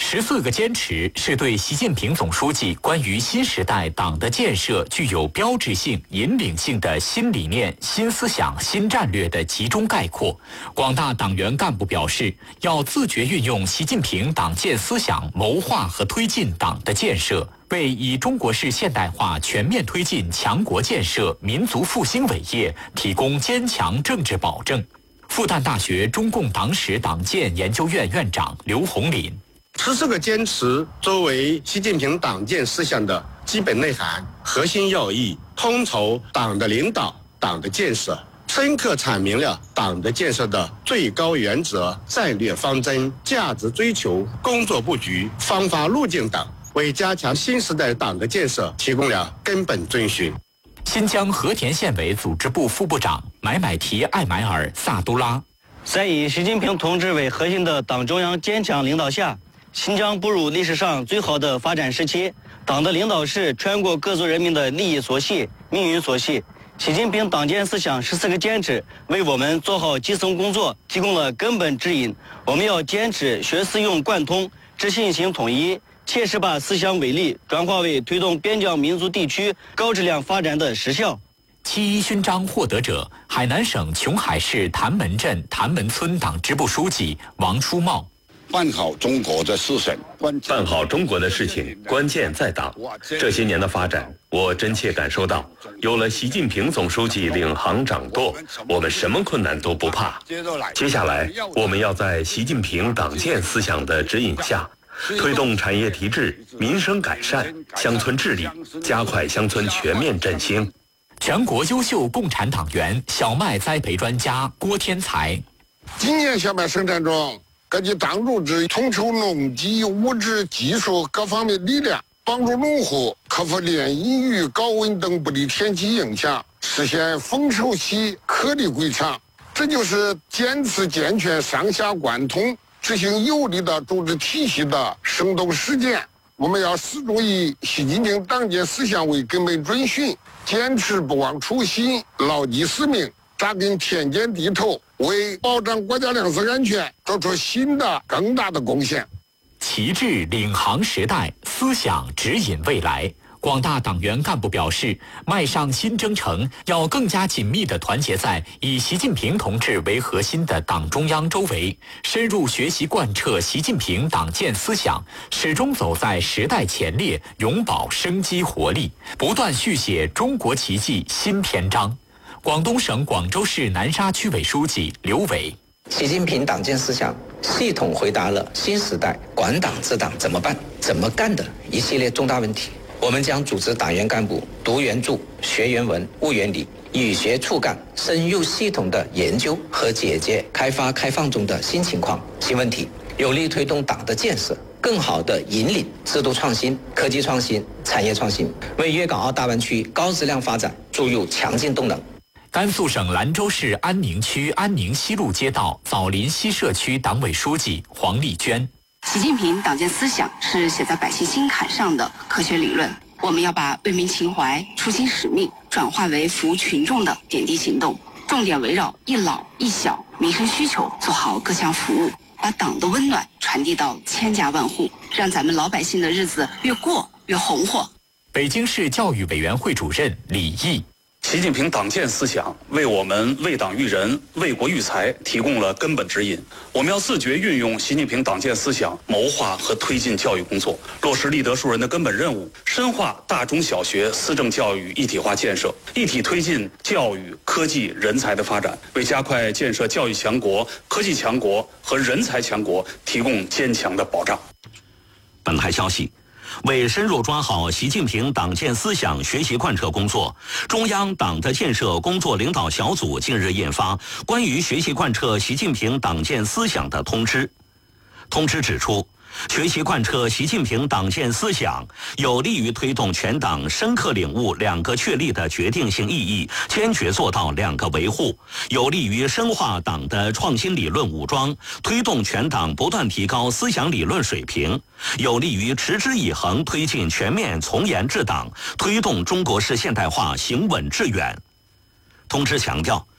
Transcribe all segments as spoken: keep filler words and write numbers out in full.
十四个坚持是对习近平总书记关于新时代党的建设具有标志性、引领性的新理念、新思想、新战略的集中概括。广大党员干部表示，要自觉运用习近平党建思想，谋划和推进党的建设，为以中国式现代化全面推进强国建设、民族复兴伟业提供坚强政治保证。复旦大学中共党史党建研究院院长刘洪林。 十四个坚持作为习近平党建思想的基本内涵、核心要义，统筹党的领导、党的建设，深刻阐明了党的建设的最高原则、战略方针、价值追求、工作布局、方法路径等，为加强新时代党的建设提供了根本遵循。 新疆和田县委组织部副部长买买提艾买尔萨都拉， 在以习近平同志为核心的党中央坚强领导下，新疆步入历史上最好的发展时期。党的领导是全国各族人民的利益所系、命运所系。习近平党建思想十四个坚持为我们做好基层工作提供了根本指引。我们要坚持学思用贯通、知信行统一，切实把思想伟力转化为推动边疆民族地区高质量发展的实效。 七一勋章获得者，海南省琼海市谭门镇谭门村党支部书记王书茂。 办好中国的事情， 办好中国的事情，关键在党。这些年的发展，我真切感受到，有了习近平总书记领航掌舵，我们什么困难都不怕。接下来，我们要在习近平党建思想的指引下，推动产业提质、民生改善、乡村治理，加快乡村全面振兴。 全国优秀共产党员、小麦栽培专家郭天才。 今年小麦生产中，各级党组织统筹农机、物质、技术各方面力量，帮助农户克服连阴雨、高温等不利天气影响，实现丰收期颗粒归场。这就是坚持健全上下贯通、执行有力的组织体系的生动实践。我们要始终以习近平党建思想为根本准循，坚持不忘初心，牢记使命，扎根田间地头，为保障国家粮食安全做出新的更大的贡献。 旗帜领航时代，思想指引未来。广大党员干部表示，迈上新征程，要更加紧密地团结在以习近平同志为核心的党中央周围，深入学习贯彻习近平党建思想，始终走在时代前列，永葆生机活力，不断续写中国奇迹新篇章。广东省广州市南沙区委书记刘伟。 习近平党建思想系统回答了新时代管党治党怎么办、怎么干的一系列重大问题。我们将组织党员干部读原著、学原文、悟原理，与学促干，深入系统的研究和解决开发开放中的新情况、新问题，有力推动党的建设，更好地引领制度创新、科技创新、产业创新，为粤港澳大湾区高质量发展注入强劲动能。 甘肃省兰州市安宁区安宁西路街道枣林西社区党委书记黄丽娟。 习近平党建思想是写在百姓心坎上的科学理论，我们要把为民情怀、初心使命转化为服务群众的点滴行动，重点围绕一老一小民生需求做好各项服务，把党的温暖传递到千家万户，让咱们老百姓的日子越过越红火。 北京市教育委员会主任李毅。 习近平党建思想为我们为党育人、为国育才提供了根本指引。我们要自觉运用习近平党建思想，谋划和推进教育工作，落实立德树人的根本任务，深化大中小学思政教育一体化建设，一体推进教育、科技、人才的发展，为加快建设教育强国、科技强国和人才强国提供坚强的保障。 本台消息。为深入抓好习近平党建思想学习贯彻工作，中央党的建设工作领导小组近日印发关于学习贯彻习近平党建思想的通知。通知指出，学习贯彻习近平党建思想，有利于推动全党深刻领悟两个确立的决定性意义，坚决做到两个维护，有利于深化党的创新理论武装，推动全党不断提高思想理论水平，有利于持之以恒推进全面从严治党，推动中国式现代化行稳致远。通知强调，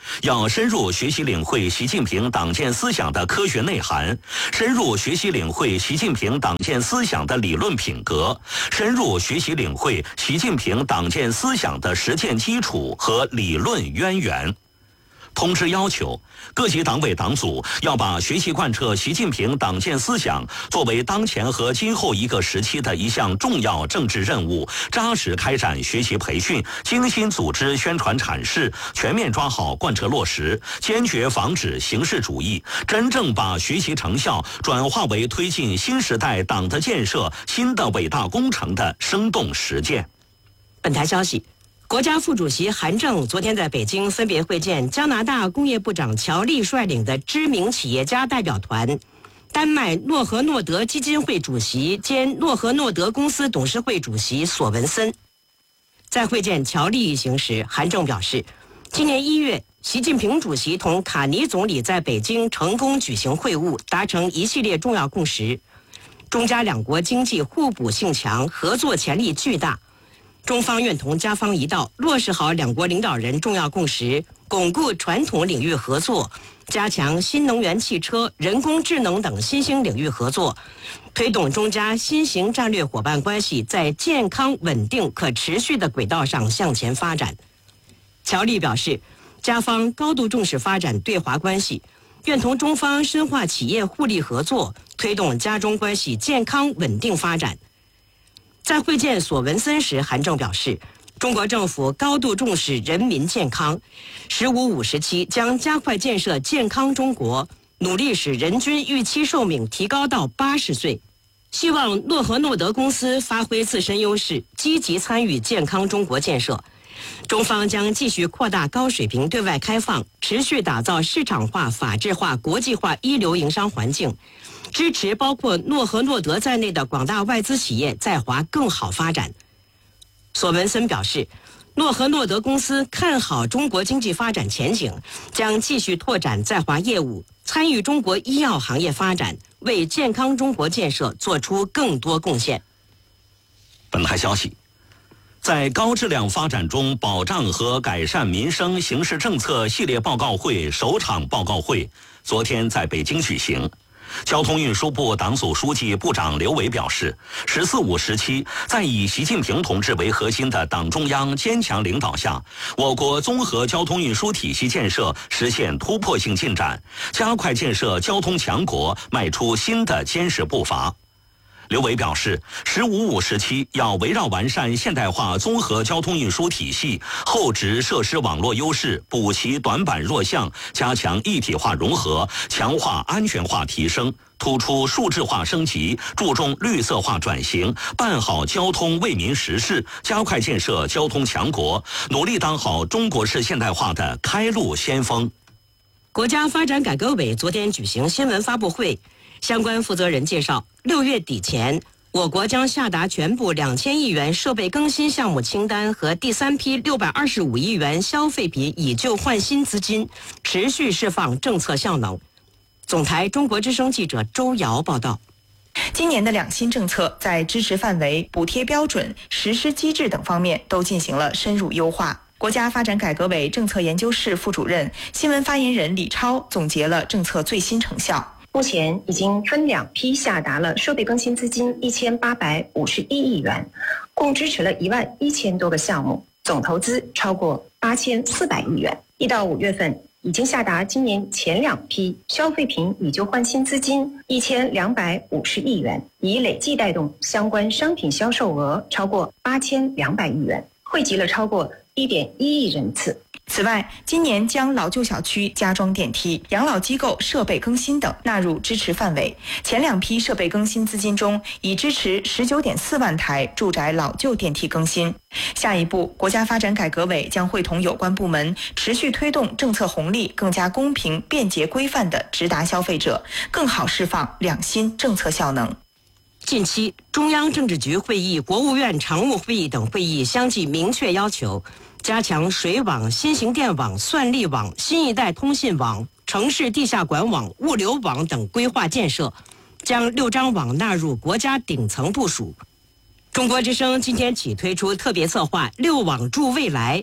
要深入学习领会习近平党建思想的科学内涵，深入学习领会习近平党建思想的理论品格，深入学习领会习近平党建思想的实践基础和理论渊源。通知要求，各级党委党组要把学习贯彻习近平党建思想作为当前和今后一个时期的一项重要政治任务，扎实开展学习培训，精心组织宣传阐释，全面抓好贯彻落实，坚决防止形式主义，真正把学习成效转化为推进新时代党的建设新的伟大工程的生动实践。 本台消息，国家副主席韩正昨天在北京分别会见加拿大工业部长乔利率领的知名企业家代表团、丹麦诺和诺德基金会主席兼诺和诺德公司董事会主席索文森。在会见乔利一行时，韩正表示，今年一月，习近平主席同卡尼总理在北京成功举行会晤，达成一系列重要共识。中加两国经济互补性强，合作潜力巨大。中方愿同加方一道，落实好两国领导人重要共识，巩固传统领域合作，加强新能源汽车、人工智能等新兴领域合作，推动中加新型战略伙伴关系在健康、稳定、可持续的轨道上向前发展。乔利表示，加方高度重视发展对华关系，愿同中方深化企业互利合作，推动加中关系健康稳定发展。在会见索文森时，韩正表示，中国政府高度重视人民健康，十五五时期将加快建设健康中国，努力使人均预期寿命提高到八十岁。希望诺和诺德公司发挥自身优势，积极参与健康中国建设。中方将继续扩大高水平对外开放，持续打造市场化、法治化、国际化一流营商环境，支持包括诺和诺德在内的广大外资企业在华更好发展。索文森表示，诺和诺德公司看好中国经济发展前景，将继续拓展在华业务，参与中国医药行业发展，为健康中国建设做出更多贡献。 本台消息，在高质量发展中保障和改善民生形势政策系列报告会首场报告会昨天在北京举行。交通运输部党组书记、部长刘伟表示，十四五时期，在以习近平同志为核心的党中央坚强领导下，我国综合交通运输体系建设实现突破性进展，加快建设交通强国迈出新的坚实步伐。刘伟表示，十五五时期要围绕完善现代化综合交通运输体系，厚植设施网络优势，补齐短板弱项，加强一体化融合，强化安全化提升，突出数字化升级，注重绿色化转型，办好交通为民实事，加快建设交通强国，努力当好中国式现代化的开路先锋。 国家发展改革委昨天举行新闻发布会，相关负责人介绍，六月底前，我国将下达全部两千亿元设备更新项目清单和第三批六百二十五亿元消费品以旧换新资金，持续释放政策效能。总台中国之声记者周瑶报道。 今年的两新政策在支持范围、补贴标准、实施机制等方面都进行了深入优化。国家发展改革委政策研究室副主任、新闻发言人李超总结了政策最新成效。 目前已经分两批下达了设备更新资金一千八百五十一亿元，共支持了一万一千多个项目，总投资超过八千四百亿元。一到五月份，已经下达今年前两批消费品以旧换新资金一千两百五十亿元，已累计带动相关商品销售额超过八千两百亿元，惠及了超过一点一亿人次。 此外，今年将老旧小区加装电梯、养老机构设备更新等纳入支持范围。前两批设备更新资金中，已支持十九点四万台住宅老旧电梯更新。下一步，国家发展改革委将会同有关部门持续推动政策红利更加公平、便捷、规范地直达消费者，更好释放两新政策效能。 近期，中央政治局会议、国务院常务会议等会议相继明确要求，加强水网、新型电网、算力网、新一代通信网、城市地下管网、物流网等规划建设，将六张网纳入国家顶层部署。中国之声今天起推出特别策划“六网助未来”，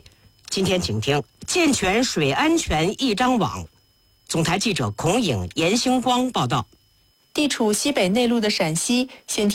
今天请听健全水安全一张网。总台记者孔颖、严兴光报道。 地处西北内陆的陕西，先